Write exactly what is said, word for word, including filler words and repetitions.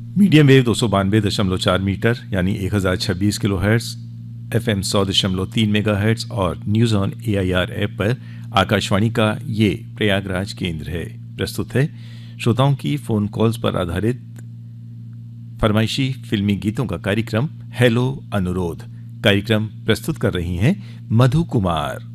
Medium wave दो सौ बानवे दशमलव चार मीटर यानी एक हज़ार छब्बीस किलो हर्ट्स, एफ एम सौ दशमलव तीन मेगा हर्ट्स और news on A I R app पर आकाशवाणी का ये प्रयागराज केंद्र है। प्रस्तुत है श्रोताओं की फ़ोन कॉल्स पर आधारित फरमाइशी फिल्मी गीतों का कार्यक्रम हेलो अनुरोध। कार्यक्रम प्रस्तुत कर रही हैं मधु कुमार।